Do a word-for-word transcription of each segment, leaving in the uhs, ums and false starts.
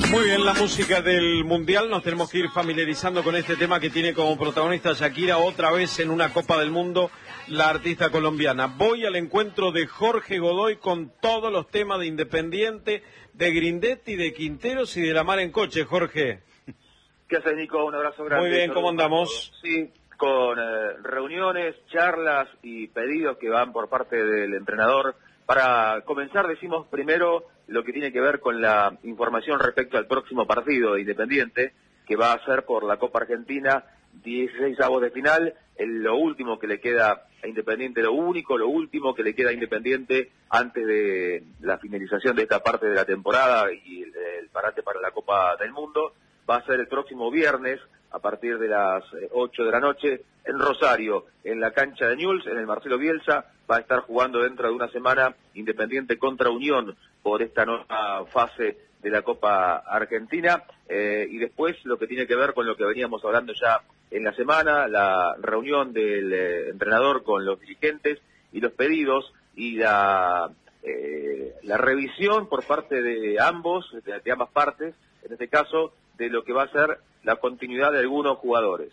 Muy bien, la música del Mundial, nos tenemos que ir familiarizando con este tema que tiene como protagonista Shakira otra vez en una Copa del Mundo, la artista colombiana. Voy al encuentro de Jorge Godoy con todos los temas de Independiente, de Grindetti, de Quinteros y de La Mar en Coche. Jorge. ¿Qué haces, Nico? Un abrazo grande. Muy bien, ¿cómo andamos? Sí, con eh, reuniones, charlas y pedidos que van por parte del entrenador. Para comenzar, decimos primero lo que tiene que ver con la información respecto al próximo partido de Independiente, que va a ser por la Copa Argentina, dieciséis avos de final, el, lo último que le queda a Independiente, lo único, lo último que le queda a Independiente antes de la finalización de esta parte de la temporada y el, el parate para la Copa del Mundo, va a ser el próximo viernes, a partir de las ocho de la noche, en Rosario, en la cancha de Newell's, en el Marcelo Bielsa. Va a estar jugando dentro de una semana Independiente contra Unión por esta nueva fase de la Copa Argentina. Eh, y después lo que tiene que ver con lo que veníamos hablando ya en la semana, la reunión del eh, entrenador con los dirigentes y los pedidos y la, eh, la revisión por parte de ambos, de, de ambas partes, en este caso, de lo que va a ser la continuidad de algunos jugadores.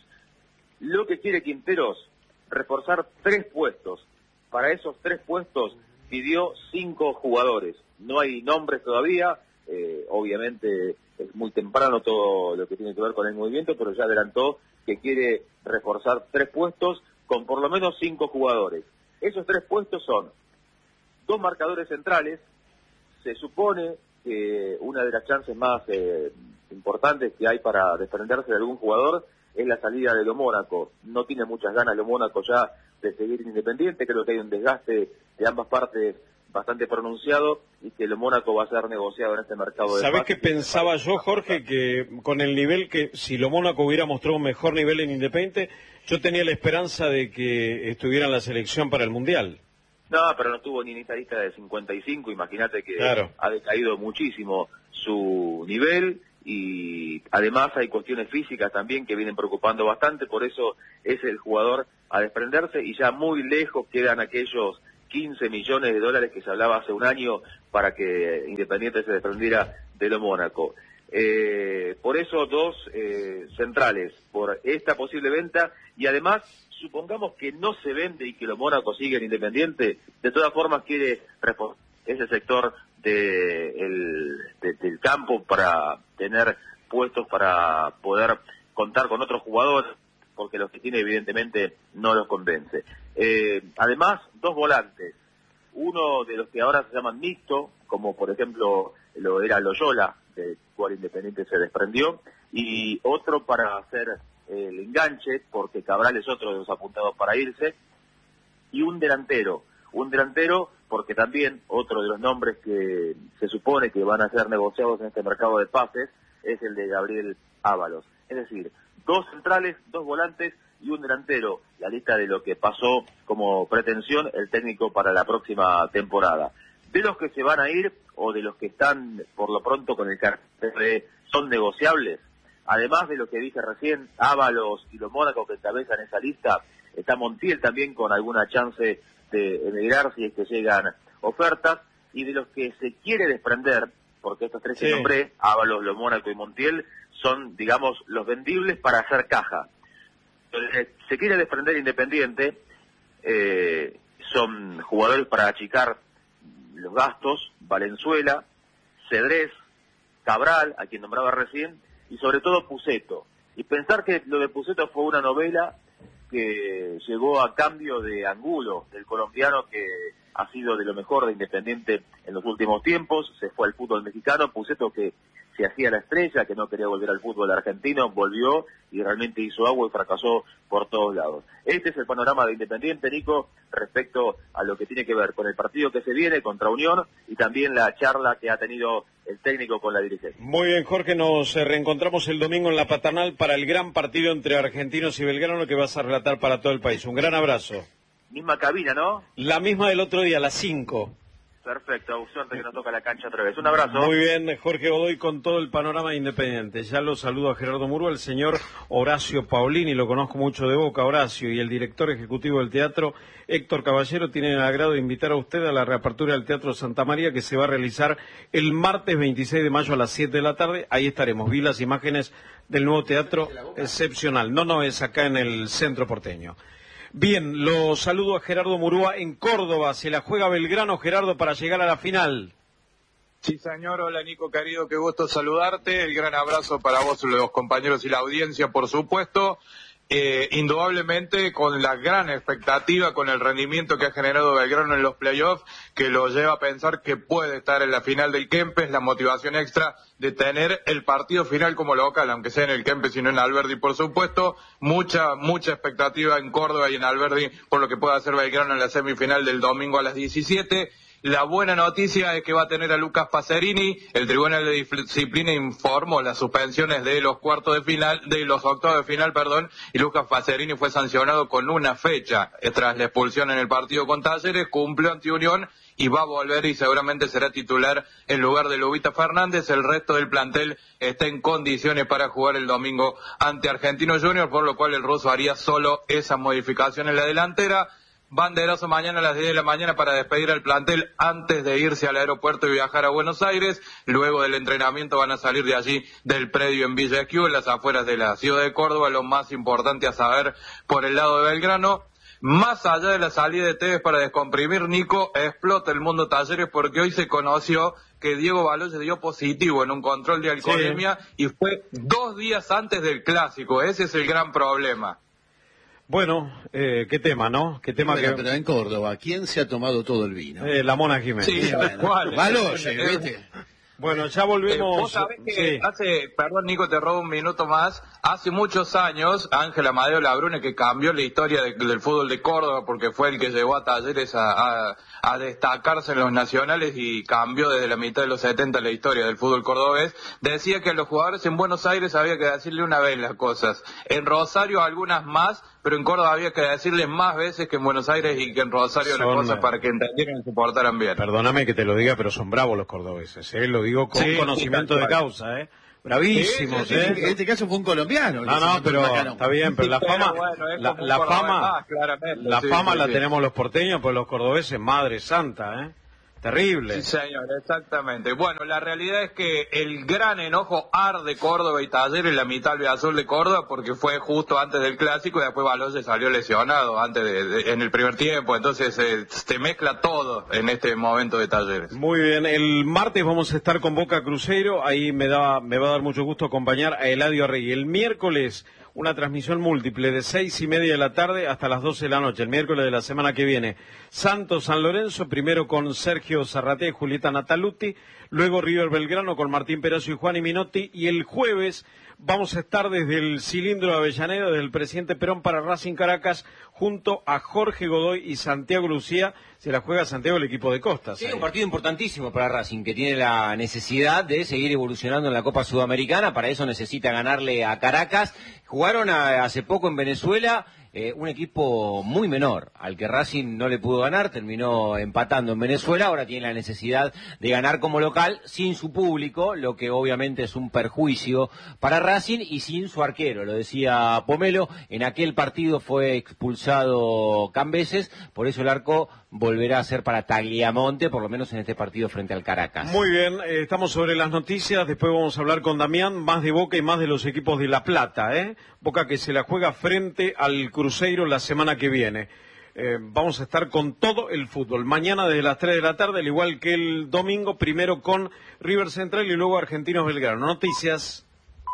Lo que quiere Quinteros, reforzar tres puestos. Para esos tres puestos pidió cinco jugadores. No hay nombres todavía, eh, obviamente es muy temprano todo lo que tiene que ver con el movimiento, pero ya adelantó que quiere reforzar tres puestos con por lo menos cinco jugadores. Esos tres puestos son dos marcadores centrales. Se supone que una de las chances más eh, importantes que hay para desprenderse de algún jugador es la salida de Lo Mónaco. No tiene muchas ganas Lo Mónaco ya de seguir Independiente, creo que hay un desgaste de ambas partes bastante pronunciado y que Lo Mónaco va a ser negociado en este mercado de ¿Sabés pase. qué pensaba yo, Jorge? Que con el nivel que, si Lo Mónaco hubiera mostrado un mejor nivel en Independiente, yo tenía la esperanza de que estuviera en la selección para el Mundial. No, pero no estuvo ni en esta lista de cincuenta y cinco, imagínate que claro. Ha decaído muchísimo su nivel y además hay cuestiones físicas también que vienen preocupando bastante, por eso es el jugador a desprenderse y ya muy lejos quedan aquellos quince millones de dólares que se hablaba hace un año para que Independiente se desprendiera de Lo Mónaco. Eh, por eso dos eh, centrales, por esta posible venta y además supongamos que no se vende y que Lo Mónaco sigue en Independiente, de todas formas quiere reforzar ese sector de, el, de, del campo para tener puestos para poder contar con otros jugadores, porque los que tiene evidentemente no los convence. Eh, además, dos volantes, uno de los que ahora se llaman mixto, como por ejemplo lo era Loyola, del cual Independiente se desprendió, y otro para hacer el enganche, porque Cabral es otro de los apuntados para irse, y un delantero, un delantero porque también otro de los nombres que se supone que van a ser negociados en este mercado de pases es el de Gabriel Ábalos. Es decir, dos centrales, dos volantes y un delantero, la lista de lo que pasó como pretensión el técnico para la próxima temporada. De los que se van a ir o de los que están por lo pronto con el cartel de son negociables, además de lo que dije recién, Ábalos y Lo Mónaco que encabezan esa lista, está Montiel también con alguna chance de emigrar si es que llegan ofertas, y de los que se quiere desprender, porque estos tres sí. que nombré, Ábalos, Lo Mónaco y Montiel, son, digamos, los vendibles para hacer caja. Se quiere desprender Independiente, eh, son jugadores para achicar los gastos, Valenzuela, Cedrés, Cabral, a quien nombraba recién, y sobre todo Pusetto. Y pensar que lo de Pusetto fue una novela que llegó a cambio de Angulo, del colombiano que ha sido de lo mejor de Independiente en los últimos tiempos, se fue al fútbol mexicano, Pusetto que se hacía la estrella, que no quería volver al fútbol argentino, volvió y realmente hizo agua y fracasó por todos lados. Este es el panorama de Independiente, Nico, respecto a lo que tiene que ver con el partido que se viene contra Unión y también la charla que ha tenido el técnico con la dirigencia. Muy bien, Jorge, nos reencontramos el domingo en la Paternal para el gran partido entre Argentinos y Belgrano que vas a relatar para todo el país. Un gran abrazo. Misma cabina, ¿no? La misma del otro día, a las cinco. Perfecto, suerte que nos toca la cancha otra vez. Un abrazo. Muy bien, Jorge Godoy con todo el panorama Independiente. Ya lo saludo a Gerardo Murúa, el señor Horacio Paulini, lo conozco mucho de boca, Horacio, y el director ejecutivo del teatro, Héctor Caballero, tienen el agrado de invitar a usted a la reapertura del Teatro Santa María, que se va a realizar el martes veintiséis de mayo a las siete de la tarde. Ahí estaremos. Vi las imágenes del nuevo teatro, excepcional. No, no, es acá en el centro porteño. Bien, lo saludo a Gerardo Murúa en Córdoba. Se la juega Belgrano, Gerardo, para llegar a la final. Sí, señor. Hola, Nico, querido. Qué gusto saludarte. El gran abrazo para vos, los compañeros y la audiencia, por supuesto. Eh, indudablemente con la gran expectativa, con el rendimiento que ha generado Belgrano en los playoffs, que lo lleva a pensar que puede estar en la final del Kempes, la motivación extra de tener el partido final como local, aunque sea en el Kempes y no en Alberdi, por supuesto. Mucha, mucha expectativa en Córdoba y en Alberdi por lo que pueda hacer Belgrano en la semifinal del domingo a las diecisiete. La buena noticia es que va a tener a Lucas Pacerini. El Tribunal de Disciplina informó las suspensiones de los cuartos de final, de los octavos de final, perdón, y Lucas Pacerini fue sancionado con una fecha tras la expulsión en el partido con Talleres, cumplió ante Unión y va a volver y seguramente será titular en lugar de Lubita Fernández. El resto del plantel está en condiciones para jugar el domingo ante Argentinos Juniors, por lo cual el ruso haría solo esa modificación en la delantera. Banderazo mañana a las diez de la mañana para despedir al plantel antes de irse al aeropuerto y viajar a Buenos Aires. Luego del entrenamiento van a salir de allí del predio en Villa Esquiú, en las afueras de la ciudad de Córdoba. Lo más importante a saber por el lado de Belgrano, más allá de la salida de Tevez para descomprimir, Nico, explota el mundo Talleres porque hoy se conoció que Diego Baloyes dio positivo en un control de alcoholemia, sí, y fue dos días antes del clásico. Ese es el gran problema. Bueno, eh, qué tema, ¿no? Qué tema bueno, que... pero en Córdoba, ¿quién se ha tomado todo el vino? Eh, la Mona Jiménez. Sí, bueno, Baloyes, ¿viste? Bueno, ya volvemos. Eh, vos sabés que sí. hace, perdón Nico, te robo un minuto más, hace muchos años Ángel Amadeo Labrune, que cambió la historia de, del fútbol de Córdoba porque fue el que llevó a Talleres a, a, a destacarse en los nacionales y cambió desde la mitad de los setenta la historia del fútbol cordobés, decía que a los jugadores en Buenos Aires había que decirle una vez las cosas, en Rosario algunas más, pero en Córdoba había que decirles más veces que en Buenos Aires y que en Rosario son, las cosas para que entendieran y se portaran bien. Perdóname que te lo diga, pero son bravos los cordobeses, ¿eh? Lo digo con sí, conocimiento sí, de causa, ¿eh? Bravísimos, sí, sí, ¿eh? Sí, en este caso fue un colombiano. No, no, pero está bien, pero la fama, pero bueno, la, la fama, más, la sí, fama sí, la sí. tenemos los porteños, pues los cordobeses, madre santa, ¿eh? Terrible. Sí, señor, exactamente. Bueno, la realidad es que el gran enojo arde Córdoba y Talleres, la mitad azul de Córdoba, porque fue justo antes del clásico y después Baloyes salió lesionado antes de, de, en el primer tiempo, entonces eh, se mezcla todo en este momento de Talleres. Muy bien, el martes vamos a estar con Boca Cruzeiro, ahí me da, me va a dar mucho gusto acompañar a Eladio Arregui. El miércoles una transmisión múltiple de seis y media de la tarde hasta las doce de la noche, el miércoles de la semana que viene. Santos San Lorenzo, primero con Sergio Zarratea y Julieta Nataluti, luego River Belgrano con Martín Perazo y Juan Minotti, y el jueves vamos a estar desde el cilindro de Avellaneda, desde el presidente Perón para Racing Caracas, junto a Jorge Godoy y Santiago Lucía. Se la juega Santiago, el equipo de Costas. Sí, ahí. Un partido importantísimo para Racing, que tiene la necesidad de seguir evolucionando en la Copa Sudamericana. Para eso necesita ganarle a Caracas. Jugaron a, hace poco en Venezuela. Eh, un equipo muy menor, al que Racing no le pudo ganar, terminó empatando en Venezuela, ahora tiene la necesidad de ganar como local, sin su público, lo que obviamente es un perjuicio para Racing, y sin su arquero, lo decía Pomelo, en aquel partido fue expulsado Cambeses, por eso el arco volverá a ser para Tagliamonte, por lo menos en este partido frente al Caracas. Muy bien, eh, estamos sobre las noticias, después vamos a hablar con Damián, más de Boca y más de los equipos de La Plata, ¿eh? Boca que se la juega frente al Cruzeiro la semana que viene. Eh, vamos a estar con todo el fútbol. Mañana desde las tres de la tarde, al igual que el domingo, primero con River Central y luego Argentinos Belgrano. Noticias.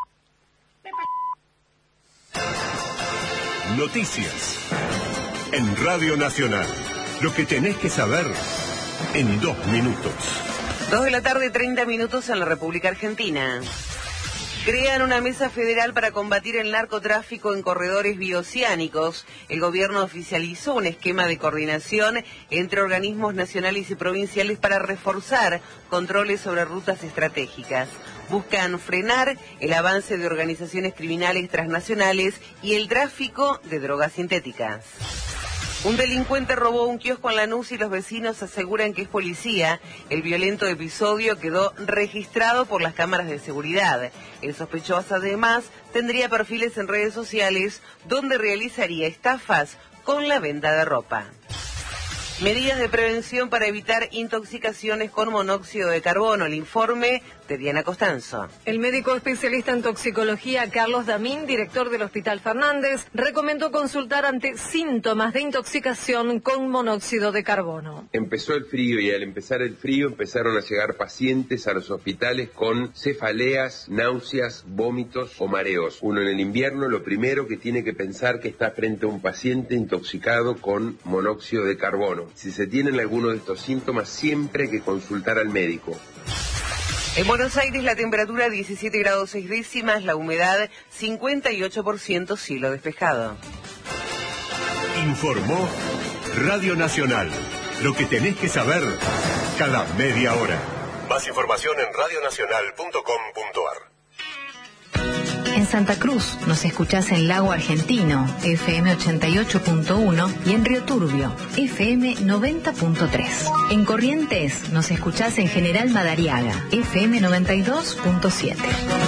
Noticias. En Radio Nacional. Lo que tenés que saber en dos minutos. Dos de la tarde, treinta minutos en la República Argentina. Crean una mesa federal para combatir el narcotráfico en corredores bioceánicos. El gobierno oficializó un esquema de coordinación entre organismos nacionales y provinciales para reforzar controles sobre rutas estratégicas. Buscan frenar el avance de organizaciones criminales transnacionales y el tráfico de drogas sintéticas. Un delincuente robó un kiosco en Lanús y los vecinos aseguran que es policía. El violento episodio quedó registrado por las cámaras de seguridad. El sospechoso además tendría perfiles en redes sociales donde realizaría estafas con la venta de ropa. Medidas de prevención para evitar intoxicaciones con monóxido de carbono. El informe de Diana Costanzo. El médico especialista en toxicología Carlos Damín, director del Hospital Fernández, recomendó consultar ante síntomas de intoxicación con monóxido de carbono. Empezó el frío y al empezar el frío empezaron a llegar pacientes a los hospitales con cefaleas, náuseas, vómitos o mareos. Uno en el invierno lo primero que tiene que pensar que está frente a un paciente intoxicado con monóxido de carbono. Si se tienen alguno de estos síntomas, siempre hay que consultar al médico. En Buenos Aires la temperatura diecisiete grados seis décimas, la humedad cincuenta y ocho por ciento, cielo despejado. Informó Radio Nacional. Lo que tenés que saber cada media hora. Más información en radionacional punto com punto ar. En Santa Cruz nos escuchás en Lago Argentino, F M ochenta y ocho punto uno, y en Río Turbio, F M noventa punto tres. En Corrientes nos escuchás en General Madariaga, F M noventa y dos punto siete.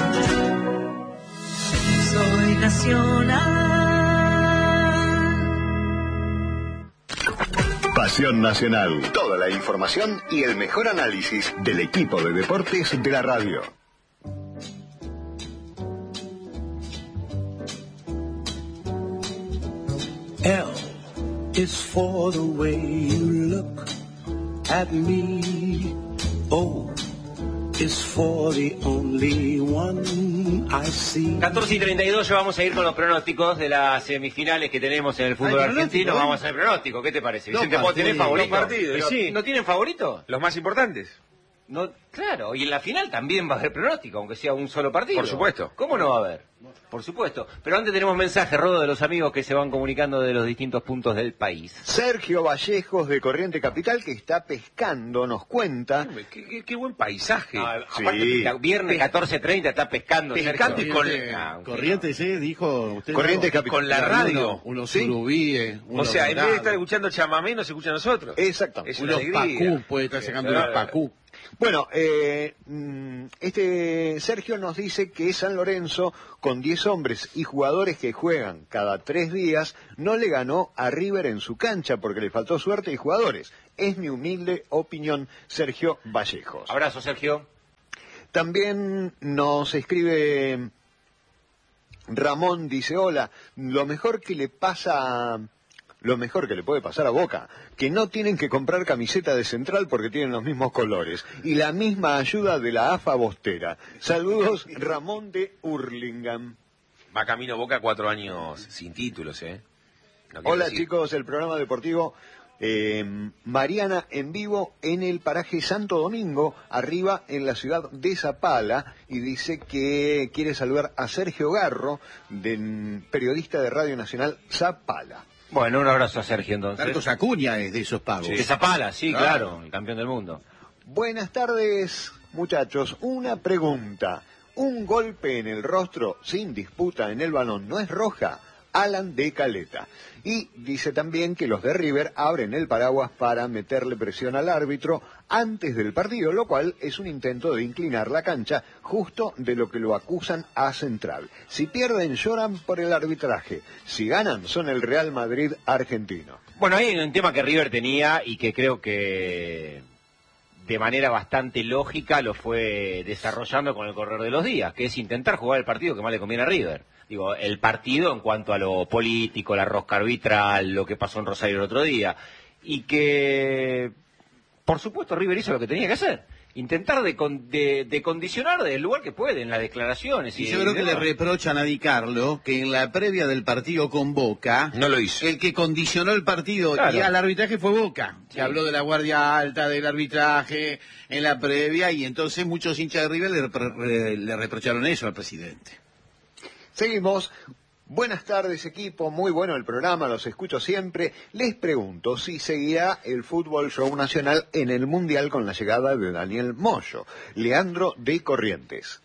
Soy nacional. Pasión Nacional. Toda la información y el mejor análisis del equipo de deportes de la radio. L is for the way you look at me. O is for the only one I see. catorce y treinta y dos, ya vamos a ir con los pronósticos de las semifinales que tenemos en el fútbol argentino. Vamos al pronóstico, ¿qué te parece, Vicente? ¿Vos tenés favorito? Los partidos. Sí. ¿No tienen favorito? Los más importantes. No, claro, y en la final también va a haber pronóstico, aunque sea un solo partido. Por supuesto. ¿Cómo no va a haber? Por supuesto. Pero antes tenemos mensaje, Rodo, de los amigos que se van comunicando de los distintos puntos del país. Sergio Vallejos, de Corriente Capital, que está pescando, nos cuenta. Qué, qué, qué buen paisaje. Ah, sí. Aparte, viernes catorce treinta está pescando. Pescando y con... Ah, Corrientes, ¿eh? Dijo usted. Corriente no, Capital. Con la radio. Unos ¿Sí? surubíes. O sea, en vez de estar escuchando chamamé, nos escucha a nosotros. Exactamente. Es una unos alegría. pacú, puede estar sacando unos pacú. Bueno, eh, este Sergio nos dice que San Lorenzo, con diez hombres y jugadores que juegan cada tres días, no le ganó a River en su cancha porque le faltó suerte y jugadores. Es mi humilde opinión, Sergio Vallejos. Abrazo, Sergio. También nos escribe Ramón, dice, hola, lo mejor que le pasa... Lo mejor que le puede pasar a Boca, que no tienen que comprar camiseta de Central porque tienen los mismos colores. Y la misma ayuda de la A F A Bostera. Saludos, Ramón de Hurlingham. Va camino Boca cuatro años sin títulos, ¿eh? No Hola decir. chicos, el programa deportivo eh, Mariana en vivo en el paraje Santo Domingo, arriba en la ciudad de Zapala, y dice que quiere saludar a Sergio Garro, del periodista de Radio Nacional Zapala. Bueno, un abrazo a Sergio, entonces. Carlos Acuña es de esos pagos. Sí. De Zapala, sí, Claro. claro, el campeón del mundo. Buenas tardes, muchachos. Una pregunta. ¿Un golpe en el rostro sin disputa en el balón no es roja? Alan de Caleta. Y dice también que los de River abren el paraguas para meterle presión al árbitro antes del partido, lo cual es un intento de inclinar la cancha justo de lo que lo acusan a Central. Si pierden, lloran por el arbitraje. Si ganan, son el Real Madrid argentino. Bueno, hay un tema que River tenía y que creo que de manera bastante lógica lo fue desarrollando con el correr de los días, que es intentar jugar el partido que más le conviene a River. Digo, el partido en cuanto a lo político, la rosca arbitral, lo que pasó en Rosario el otro día. Y que, por supuesto, River hizo lo que tenía que hacer. Intentar de, con, de, de condicionar desde el lugar que puede, en las declaraciones. Y Y, yo creo y que le demás. reprochan a Di Carlo que en la previa del partido con Boca, No lo hizo. el que condicionó el partido Claro. y al arbitraje fue Boca. Sí. Se habló de la guardia alta, del arbitraje en la previa, y entonces muchos hinchas de River le, repro- le reprocharon eso al presidente. Seguimos. Buenas tardes, equipo. Muy bueno el programa, los escucho siempre. Les pregunto si seguirá el Fútbol Show Nacional en el Mundial con la llegada de Daniel Moyo. Leandro de Corrientes.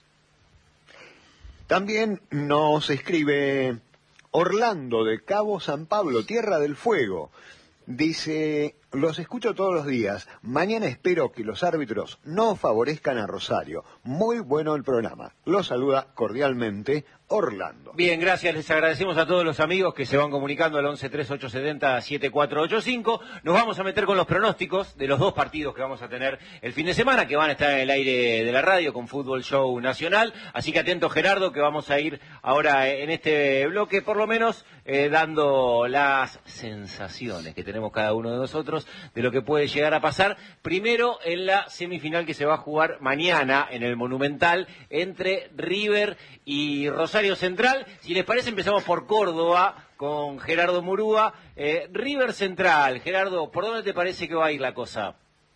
También nos escribe Orlando de Cabo San Pablo, Tierra del Fuego. Dice, los escucho todos los días. Mañana espero que los árbitros no favorezcan a Rosario. Muy bueno el programa. Los saluda cordialmente Orlando. Bien, gracias. Les agradecemos a todos los amigos que se van comunicando al once tres ocho siete cero siete cuatro ocho cinco. Nos vamos a meter con los pronósticos de los dos partidos que vamos a tener el fin de semana, que van a estar en el aire de la radio con Fútbol Show Nacional. Así que atento, Gerardo, que vamos a ir ahora en este bloque, por lo menos, eh, dando las sensaciones que tenemos cada uno de nosotros de lo que puede llegar a pasar. Primero, en la semifinal que se va a jugar mañana en el Monumental entre River y Rosario Central. Si les parece, empezamos por Córdoba con Gerardo Murúa. Eh, River Central, Gerardo, ¿por dónde te parece que va a ir la cosa?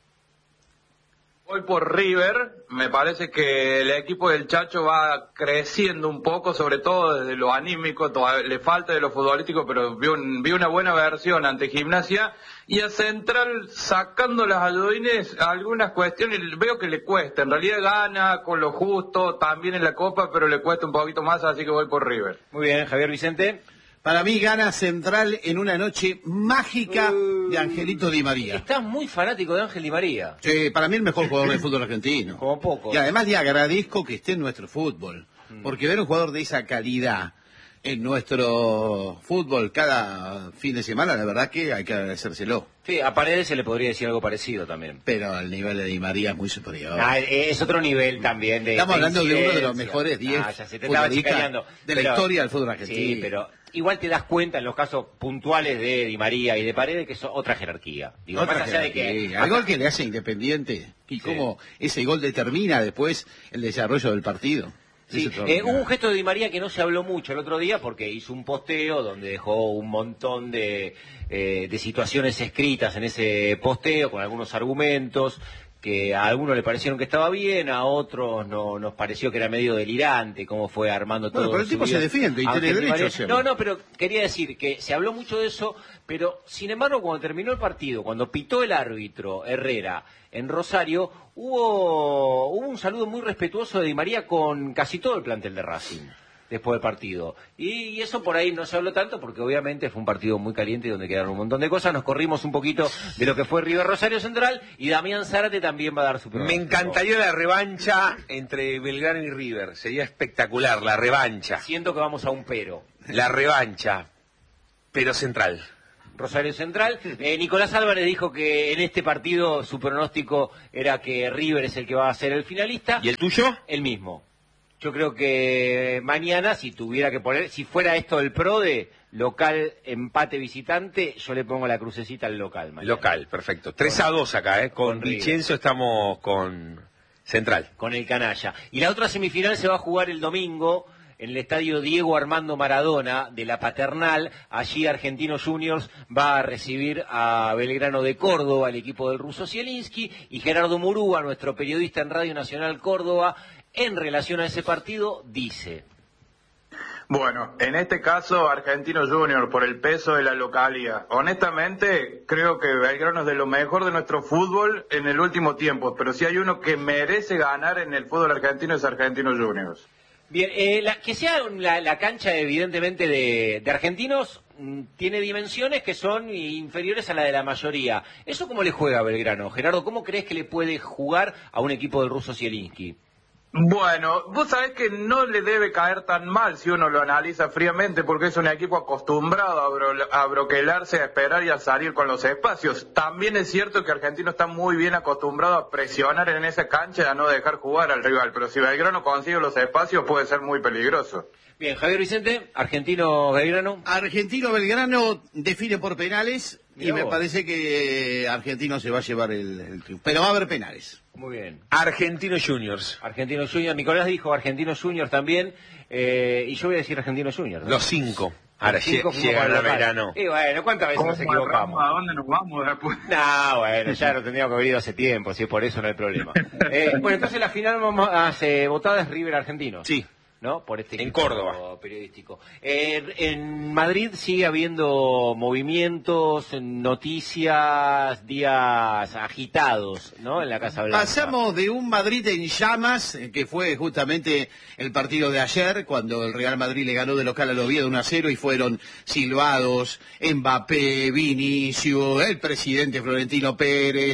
Voy por River. Me parece que el equipo del Chacho va creciendo un poco, sobre todo desde lo anímico. Todavía le falta de lo futbolístico, pero vi, un, vi una buena versión ante Gimnasia. Y a Central, sacando las ayudines, algunas cuestiones veo que le cuesta. En realidad gana con lo justo, también en la Copa, pero le cuesta un poquito más, así que voy por River. Muy bien, Javier Vicente. Para mí gana Central en una noche mágica de Angelito Di María. Estás muy fanático de Ángel Di María. Sí, para mí el mejor jugador de fútbol argentino. Como poco. Y además le agradezco que esté en nuestro fútbol. Mm. Porque ver un jugador de esa calidad en nuestro fútbol cada fin de semana, la verdad que hay que agradecérselo. Sí, a Paredes se le podría decir algo parecido también. Pero el nivel de Di María es muy superior. Ah, es otro nivel también. De, Estamos de hablando de uno de los mejores diez ah, futbolistas de pero, la historia del fútbol argentino. Sí, pero igual te das cuenta en los casos puntuales de Di María y de Paredes que es otra jerarquía. Digo, otra más allá jerarquía. de que... Al gol que le hace Independiente y sí. Cómo ese gol determina después el desarrollo del partido. Sí, eh, hubo un gesto de Di María que no se habló mucho el otro día porque hizo un posteo donde dejó un montón de, eh, de situaciones escritas en ese posteo con algunos argumentos que a algunos le parecieron que estaba bien, a otros no nos pareció que era medio delirante cómo fue armando todo. Bueno, pero el tipo se defiende y tiene derecho a hacerlo. No, no, pero quería decir que se habló mucho de eso, pero sin embargo cuando terminó el partido, cuando pitó el árbitro Herrera en Rosario, hubo, hubo un saludo muy respetuoso de Di María con casi todo el plantel de Racing después del partido. Y, y eso por ahí no se habló tanto porque obviamente fue un partido muy caliente donde quedaron un montón de cosas. Nos corrimos un poquito de lo que fue River Rosario Central y Damián Zárate también va a dar su pronóstico. Me encantaría la revancha entre Belgrano y River. Sería espectacular, la revancha. Siento que vamos a un pero. La revancha, pero Central. Rosario Central. Eh, Nicolás Álvarez dijo que en este partido su pronóstico era que River es el que va a ser el finalista. ¿Y el tuyo? El mismo. Yo creo que mañana, si tuviera que poner, si fuera esto el pro de local, empate, visitante, yo le pongo la crucecita al local mañana. Local, perfecto. tres a dos acá, ¿eh? Con, con Vicenzo estamos con Central. Con el canalla. Y la otra semifinal se va a jugar el domingo en el estadio Diego Armando Maradona de la Paternal. Allí Argentinos Juniors va a recibir a Belgrano de Córdoba, el equipo del ruso Zielinski, y Gerardo Murúa, nuestro periodista en Radio Nacional Córdoba, en relación a ese partido, dice... Bueno, en este caso, Argentinos Juniors, por el peso de la localidad. Honestamente, creo que Belgrano es de lo mejor de nuestro fútbol en el último tiempo, pero si hay uno que merece ganar en el fútbol argentino es Argentinos Juniors. Bien, eh, la, que sea la, la cancha evidentemente de, de Argentinos m, tiene dimensiones que son inferiores a la de la mayoría. ¿Eso cómo le juega a Belgrano? Gerardo, ¿cómo crees que le puede jugar a un equipo del ruso Zielinski? Bueno, vos sabés que no le debe caer tan mal si uno lo analiza fríamente, porque es un equipo acostumbrado a, bro, a broquelarse, a esperar y a salir con los espacios. También es cierto que Argentino está muy bien acostumbrado a presionar en esa cancha y a no dejar jugar al rival, pero si Belgrano consigue los espacios puede ser muy peligroso. Bien, Javier Vicente, Argentino-Belgrano. Argentino-Belgrano define por penales. Y Mirá me vos. parece que Argentino se va a llevar el, el triunfo. Pero va a haber penales. Muy bien. Argentinos Juniors. Argentinos Juniors. Nicolás dijo Argentinos Juniors también. Eh, y yo voy a decir Argentinos Juniors, ¿no? Los cinco. Ahora Los cinco fuimos llega para el el local. verano. Y bueno, ¿cuántas veces nos equivocamos? ¿A dónde nos vamos después? No, bueno, ya lo tendríamos que haber ido hace tiempo, si es por eso no hay problema. Eh, bueno, entonces la final vamos a ser votada es River Argentinos. Sí. ¿no? Por este en equipo Córdoba periodístico. Eh, en Madrid sigue habiendo movimientos, noticias, días agitados, ¿no? En la Casa Blanca. Pasamos de un Madrid en llamas, que fue justamente el partido de ayer, cuando el Real Madrid le ganó de local al Oviedo uno a cero y fueron silbados Mbappé, Vinicius, el presidente Florentino Pérez,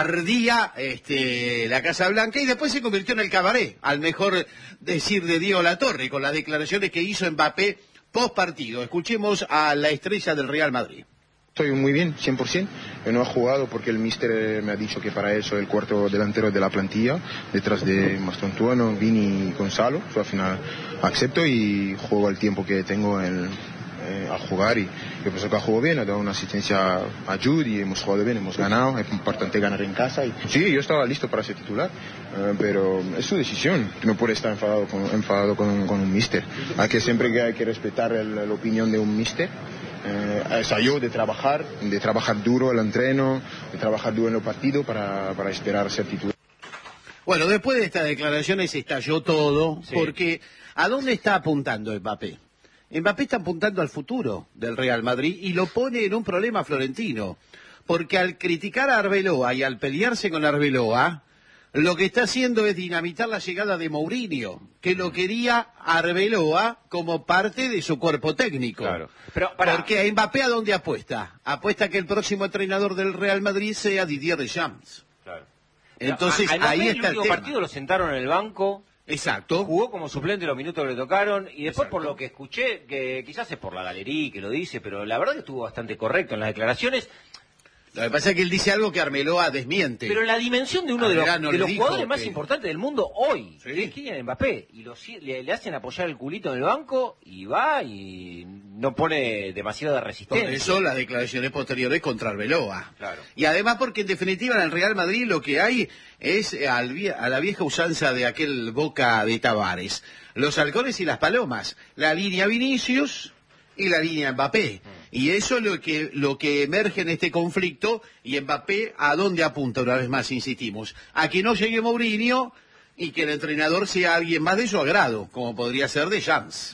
ardía este, la Casa Blanca y después se convirtió en el cabaret, al mejor decir de Diego Latorre, con las declaraciones que hizo Mbappé post partido. Escuchemos a la estrella del Real Madrid. Estoy muy bien, cien por ciento. Yo no he jugado porque el míster me ha dicho que para él soy el cuarto delantero de la plantilla, detrás de Mastontuano, Vini y Gonzalo. Yo al final acepto y juego el tiempo que tengo en, eh, a jugar y yo pienso que ha jugado bien, ha dado una asistencia a Jude y hemos jugado bien, hemos ganado, es importante ganar en casa. Y sí, yo estaba listo para ser titular, eh, pero es su decisión. No puede estar enfadado con, enfadado con, con un míster. Hay que siempre que hay que respetar el, la opinión de un míster. Eh, ensayó de trabajar, de trabajar duro el entreno, de trabajar duro en el partido para, para esperar ser titular. Bueno, después de estas declaraciones estalló todo, Sí. porque ¿a dónde está apuntando Mbappé? Mbappé está apuntando al futuro del Real Madrid y lo pone en un problema Florentino, porque al criticar a Arbeloa y al pelearse con Arbeloa, lo que está haciendo es dinamitar la llegada de Mourinho, que lo quería Arbeloa como parte de su cuerpo técnico. Claro. Pero, para... Porque a Mbappé, ¿a dónde apuesta? Apuesta que el próximo entrenador del Real Madrid sea Didier Deschamps. Claro. Entonces, a, a ahí Mbappé, está el el último tema. partido lo sentaron en el banco. Exacto. Jugó como suplente los minutos que le tocaron y después Exacto. por lo que escuché, que quizás es por la galería que lo dice, pero la verdad que estuvo bastante correcto en las declaraciones. Lo que pasa es que él dice algo que Arbeloa desmiente. Pero la dimensión de uno de los, Adriano de le los dijo jugadores más que- importantes del mundo hoy, Sí. que es Kylian Mbappé, y lo, le, le hacen apoyar el culito en el banco y va y no pone demasiada resistencia. Por eso las declaraciones posteriores contra Arbeloa. Claro. Y además porque en definitiva en el Real Madrid lo que hay es al vie- a la vieja usanza de aquel Boca de Tavares. Los halcones y las palomas. La línea Vinicius y la línea Mbappé. Y eso es lo que, lo que emerge en este conflicto. Y Mbappé, ¿a dónde apunta? Una vez más insistimos. A que no llegue Mourinho y que el entrenador sea alguien más de su agrado, como podría ser Deschamps.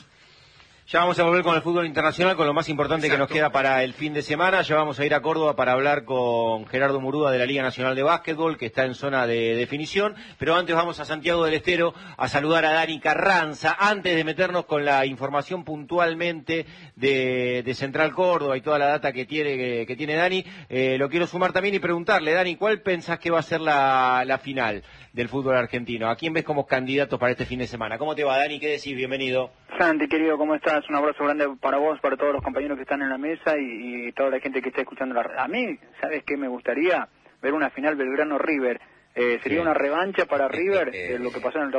Ya vamos a volver con el fútbol internacional, con lo más importante Exacto. que nos queda para el fin de semana. Ya vamos a ir a Córdoba para hablar con Gerardo Murúa de la Liga Nacional de Básquetbol, que está en zona de definición. Pero antes vamos a Santiago del Estero a saludar a Dani Carranza. Antes de meternos con la información puntualmente de, de Central Córdoba y toda la data que tiene, que, que tiene Dani, eh, lo quiero sumar también y preguntarle, Dani, ¿cuál pensás que va a ser la, la final del fútbol argentino? ¿A quién ves como candidatos para este fin de semana? ¿Cómo te va, Dani? ¿Qué decís? Bienvenido. Santi, querido, ¿cómo estás? Un abrazo grande para vos, para todos los compañeros que están en la mesa y, y toda la gente que está escuchando la radio. A mí, ¿sabes qué me gustaría? Ver una final Belgrano-River. Eh, sería Sí. una revancha para River de lo que pasó en el